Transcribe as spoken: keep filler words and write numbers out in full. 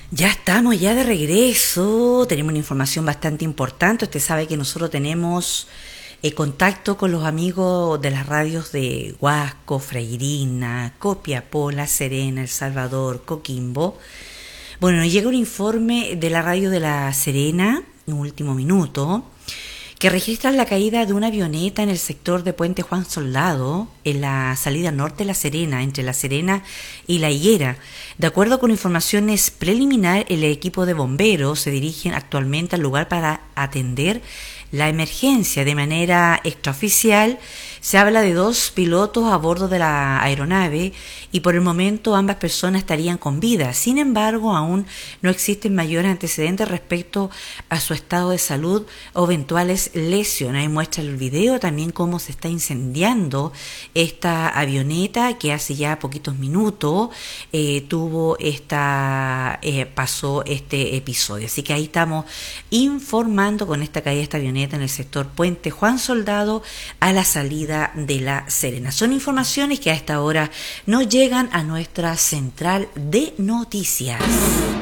Ya estamos ya de regreso, tenemos una información bastante importante. Usted sabe que nosotros tenemos eh, contacto con los amigos de las radios de Huasco, Freirina, Copiapó, La Serena, El Salvador, Coquimbo. Bueno, nos llega un informe de la radio de La Serena, en último minuto, que registra la caída de una avioneta en el sector de Puente Juan Soldado, en la salida norte de La Serena, entre La Serena y La Higuera. De acuerdo con informaciones preliminares, el equipo de bomberos se dirigen actualmente al lugar para atender la emergencia. De manera extraoficial, se habla de dos pilotos a bordo de la aeronave y por el momento ambas personas estarían con vida. Sin embargo, aún no existen mayores antecedentes respecto a su estado de salud o eventuales lesiones. Ahí muestra el video también cómo se está incendiando esta avioneta que hace ya poquitos minutos eh, tuvo esta eh, pasó este episodio. Así que ahí estamos informando con esta caída de esta avioneta en el sector Puente Juan Soldado a la salida de La Serena. Son informaciones que a esta hora nos llegan a nuestra central de noticias.